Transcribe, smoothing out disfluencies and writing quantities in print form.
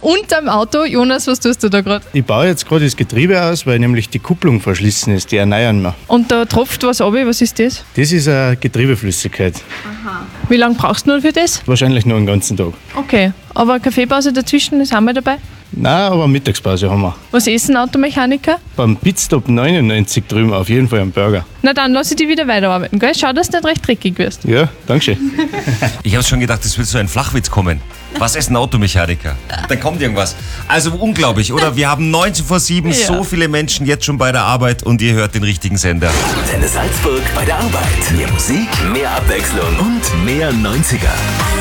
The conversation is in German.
unterm Auto. Jonas, was tust du da gerade? Ich baue jetzt gerade das Getriebe aus, weil nämlich die Kupplung verschlissen ist, die erneuern wir. Und da tropft was runter, was ist das? Das ist eine Getriebeflüssigkeit. Wie lange brauchst du nur für das? Wahrscheinlich nur den ganzen Tag. Okay, aber Kaffeepause dazwischen, ist auch mal dabei. Nein, aber Mittagspause haben wir. Was essen Automechaniker? Beim Pitstop 99 drüben auf jeden Fall einen Burger. Na dann lass ich dich wieder weiterarbeiten, gell? Schau, dass du nicht recht dreckig wirst. Ja, danke schön. Ich habe schon gedacht, es wird so ein Flachwitz kommen. Was essen Automechaniker? Dann kommt irgendwas. Also unglaublich, oder? Wir haben 19:07, so viele Menschen jetzt schon bei der Arbeit und ihr hört den richtigen Sender. Antenne Salzburg bei der Arbeit. Mehr Musik, mehr Abwechslung und mehr 90er.